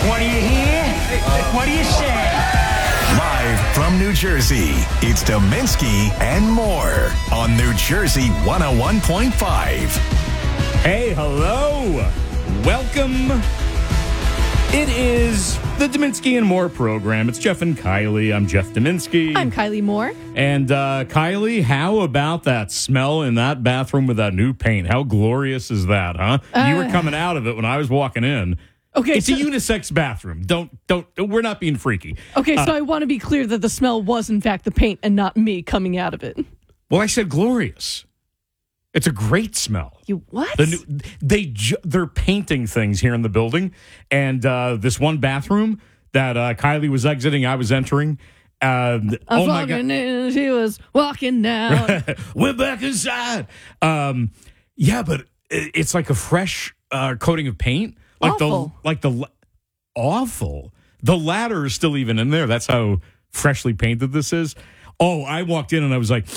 What do you hear? What do you say? Live from New Jersey, it's Dominski and more on New Jersey 101.5. Hey, hello. Welcome. It is the Dominski and More program. It's Jeff and Kylie. I'm Jeff Dominski. I'm Kylie Moore. And Kylie, how about that smell in that bathroom with that new paint? How glorious is that, huh? You were coming out of it when I was walking in. Okay, it's a unisex bathroom. Don't. We're not being freaky. Okay, so I want to be clear that the smell was in fact the paint and not me coming out of it. Well, I said glorious. It's a great smell. You what? They're painting things here in the building, and this one bathroom that Kylie was exiting, I was entering. I'm walking in, she was walking down. We're back inside. Yeah, but it's like a fresh coating of paint. Like awful. Awful. The ladder is still even in there. That's how freshly painted this is. Oh, I walked in and I was like,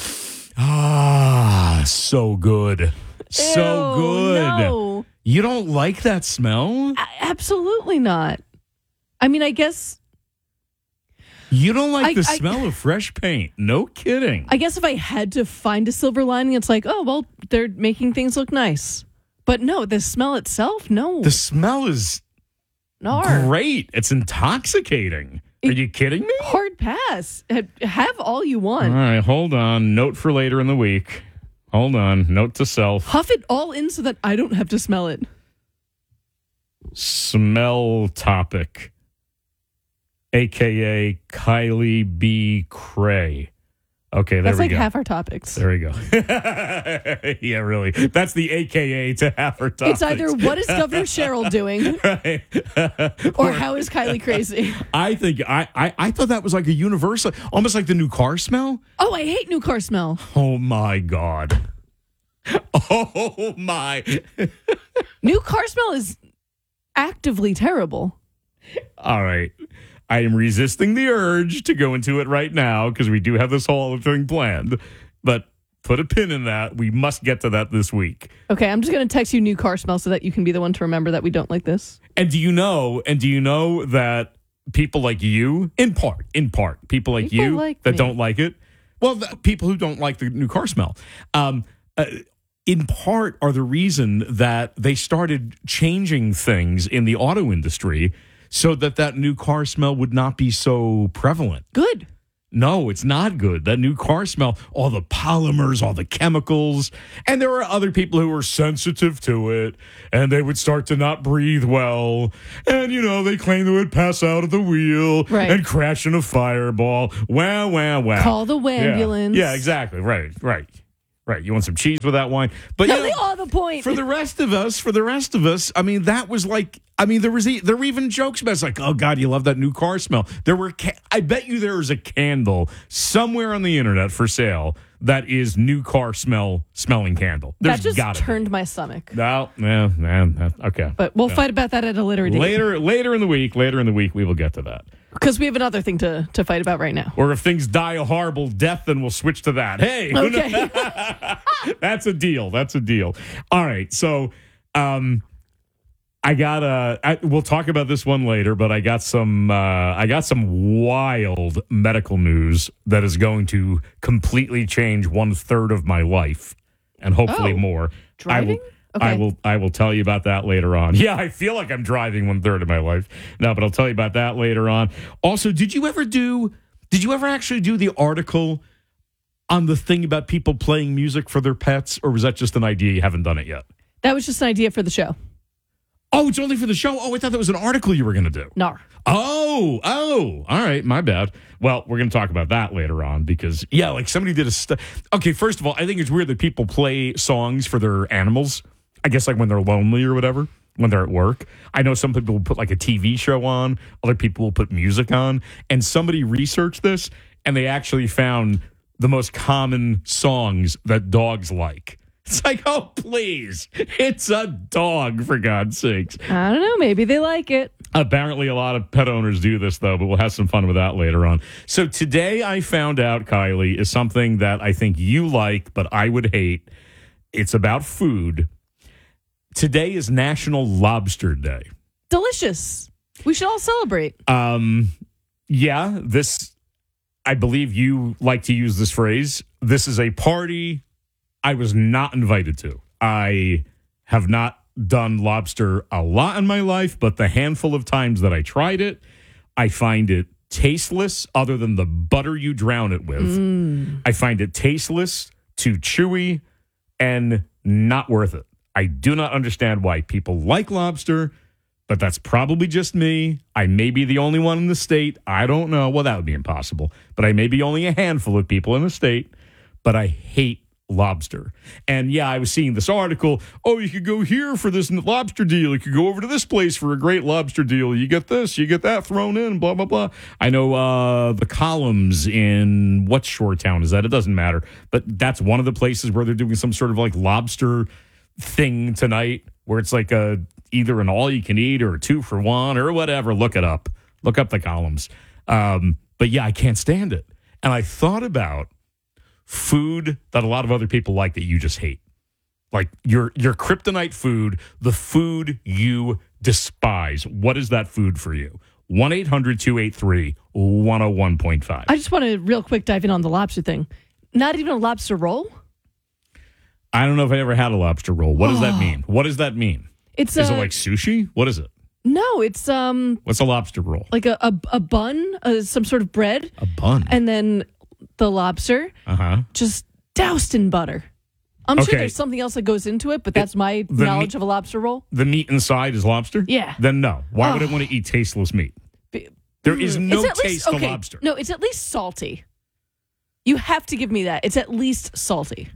so good. So Ew, good. No. You don't like that smell? Absolutely not. I mean, I guess... You don't like the smell of fresh paint? No kidding. I guess if I had to find a silver lining, it's like, oh, well, they're making things look nice. But no, the smell itself, no. The smell is great. It's intoxicating. Are you kidding me? Hard pass. Have all you want. All right, hold on. Note for later in the week. Hold on. Note to self. Huff it all in so that I don't have to smell it. Smell topic. AKA Kylie B. Cray. Okay, there That's we like go. half our topics. There we go. Yeah, really. That's the AKA to half our topics. It's either what is Governor Cheryl doing, right. or how is Kylie crazy? I think I thought that was like a universal, almost like the new car smell. Oh, I hate new car smell. Oh my God. Oh my. New car smell is actively terrible. All right. I am resisting the urge to go into it right now because we do have this whole thing planned. But put a pin in that. We must get to that this week. Okay, I'm just going to text you new car smell so that you can be the one to remember that we don't like this. And do you know that people like you, in part, people like People you like that me. don't like it, well, people who don't like the new car smell, in part are the reason that they started changing things in the auto industry so that new car smell would not be so prevalent. Good. No, it's not good. That new car smell, all the polymers, all the chemicals. And there are other people who are sensitive to it, and they would start to not breathe well. And, they claim they would pass out of the wheel and crash in a fireball. Wow. Call the ambulance. Yeah, exactly. Right. You want some cheese with that wine? But No, they all have a point. For the rest of us, I mean, that was like, there were even jokes about it. It's like, oh God, you love that new car smell. I bet you there is a candle somewhere on the internet for sale that is new car smelling candle. That just turned my stomach. No, man, okay. But we'll fight about that at a later date. Later in the week, we will get to that. Because we have another thing to fight about right now. Or if things die a horrible death, then we'll switch to that. Hey, okay. That's a deal. All right, so we'll talk about this one later, but I got some wild medical news that is going to completely change 1/3 of my life, and hopefully more. Driving? Okay. I will tell you about that later on. Yeah, I feel like I'm driving 1/3 of my life. No, but I'll tell you about that later on. Also, did you ever actually do the article on the thing about people playing music for their pets, or was that just an idea you haven't done it yet? That was just an idea for the show. Oh, it's only for the show? Oh, I thought that was an article you were going to do. No. Oh, all right, my bad. Well, we're going to talk about that later on because, like somebody did Okay, first of all, I think it's weird that people play songs for their animals. I guess like when they're lonely or whatever, when they're at work. I know some people will put like a TV show on. Other people will put music on. And somebody researched this, and they actually found the most common songs that dogs like. It's like, oh, please. It's a dog, for God's sakes. I don't know. Maybe they like it. Apparently, a lot of pet owners do this, though, but we'll have some fun with that later on. So today I found out, Kylie, is something that I think you like, but I would hate. It's about food. Today is National Lobster Day. Delicious. We should all celebrate. Yeah, this, I believe you like to use this phrase. This is a party I was not invited to. I have not done lobster a lot in my life, but the handful of times that I tried it, I find it tasteless other than the butter you drown it with. I find it tasteless, too chewy, and not worth it. I do not understand why people like lobster, but that's probably just me. I may be the only one in the state. I don't know. Well, that would be impossible. But I may be only a handful of people in the state, but I hate lobster. And yeah, I was seeing this article. Oh, you could go here for this lobster deal. You could go over to this place for a great lobster deal. You get this, you get that thrown in, blah, blah, blah. I know the Columns in what shore town is that? It doesn't matter. But that's one of the places where they're doing some sort of like lobster thing tonight where it's like either an all you can eat or a 2-for-1 or whatever. Look it up. Look up the Columns. But yeah, I can't stand it. And I thought about food that a lot of other people like that you just hate. Like your kryptonite food, the food you despise. What is that food for you? 1-800-283-101.5. I just want to real quick dive in on the lobster thing. Not even a lobster roll? I don't know if I ever had a lobster roll. What does that mean? What does that mean? Is it like sushi? What is it? No, it's What's a lobster roll? like a bun, some sort of bread. A bun. And then the lobster just doused in butter. I'm sure there's something else that goes into it, but that's my knowledge of a lobster roll. The meat inside is lobster? Yeah. Then no. Why would I want to eat tasteless meat? There is no taste to lobster. No, it's at least salty. You have to give me that. It's at least salty.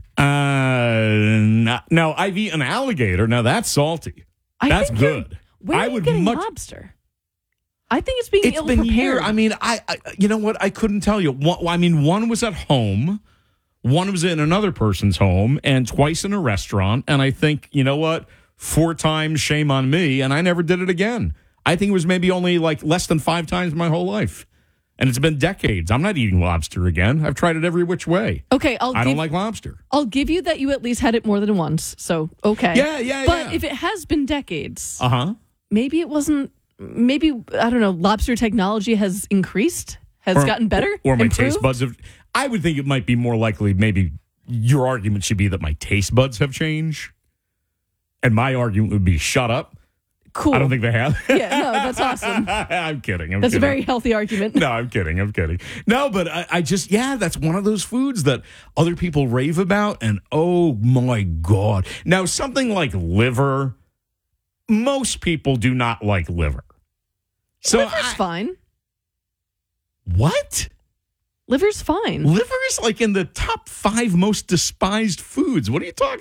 No, I've eaten alligator. Now that's salty. That's good. Where are you getting lobster? I think it's being ill-prepared. Here. I mean, I you know what? I couldn't tell you. One was at home, one was in another person's home, and twice in a restaurant. And I think, you know what? 4 times, shame on me, and I never did it again. I think it was maybe only like less than 5 times my whole life. And it's been decades. I'm not eating lobster again. I've tried it every which way. Okay, I don't like lobster. I'll give you that you at least had it more than once. So, okay. Yeah. But if it has been decades, maybe it wasn't, maybe, I don't know, lobster technology has increased, has gotten better, or my improved? taste buds have. I would think it might be more likely, maybe your argument should be that my taste buds have changed. And my argument would be shut up. Cool. I don't think they have. Yeah, no, that's awesome. I'm kidding. That's a very healthy argument. No, I'm kidding. No, but I just, that's one of those foods that other people rave about. And oh my God. Now, something like liver, most people do not like liver. So Liver's fine. What? Liver's fine. Liver is like in the top 5 most despised foods. What are you talking